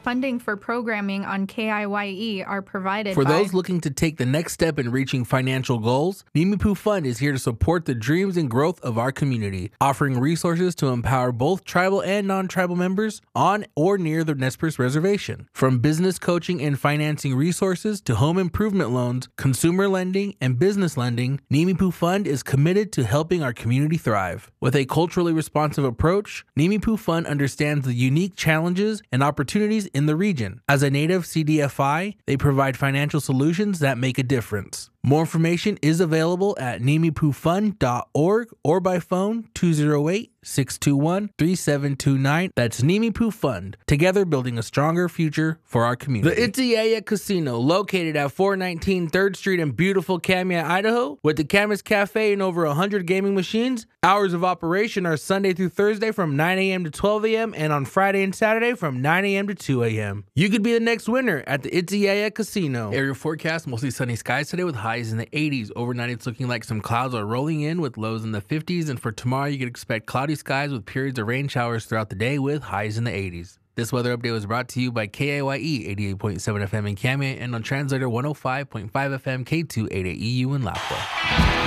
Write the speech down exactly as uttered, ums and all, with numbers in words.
Funding for programming on K I Y E are provided For by... those looking to take the next step in reaching financial goals, Nimi Poo Fund is here to support the dreams and growth of our community, offering resources to empower both tribal and non-tribal members on or near the Nez Perce Reservation. From business coaching and financing resources to home improvement loans, consumer lending, and business lending, Nimi Poo Fund is committed to helping our community thrive. With a culturally responsive approach, Nimi Poo Fund understands the unique challenges and opportunities in the region. As a native C D F I, they provide financial solutions that make a difference. More information is available at nimi poo fund dot org or by phone two oh eight, six two one, three seven two nine. That's Nimi Poo Fund, together building a stronger future for our community. The Itiyaya Casino, located at four nineteen third Street in beautiful Kamiah, Idaho, with the Camas Cafe and over one hundred gaming machines. Hours of operation are Sunday through Thursday from nine a.m. to twelve a.m. and on Friday and Saturday from nine a.m. to two a.m. You could be the next winner at the Itiyaya Casino. Area forecast, mostly sunny skies today with highs in the eighties. Overnight, it's looking like some clouds are rolling in with lows in the fifties. And for tomorrow, you can expect cloudy skies with periods of rain showers throughout the day with highs in the eighties. This weather update was brought to you by K A Y E eighty-eight point seven F M in Kamiah and on Translator one oh five point five F M K two eighty-eight E U in Lapua.